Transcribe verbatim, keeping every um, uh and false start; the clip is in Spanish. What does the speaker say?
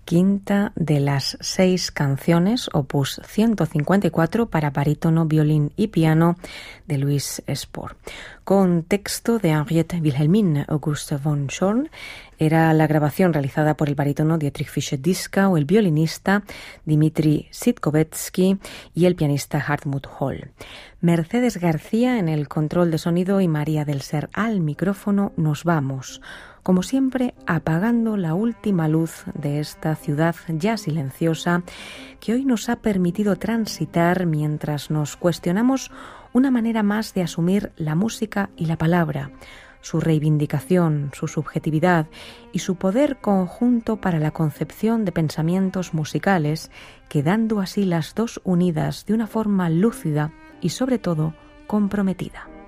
quinta de las seis canciones, opus ciento cincuenta y cuatro para barítono, violín y piano de Louis Spohr. Con texto de Henriette Wilhelmine Auguste von Schorn, era la grabación realizada por el barítono Dietrich Fischer-Dieskau, el violinista Dmitri Sitkovetsky y el pianista Hartmut Holl. Mercedes García en el control de sonido y María del Ser al micrófono. Nos vamos, como siempre, apagando la última luz de esta ciudad ya silenciosa que hoy nos ha permitido transitar mientras nos cuestionamos una manera más de asumir la música y la palabra, su reivindicación, su subjetividad y su poder conjunto para la concepción de pensamientos musicales, quedando así las dos unidas de una forma lúcida y sobre todo comprometida.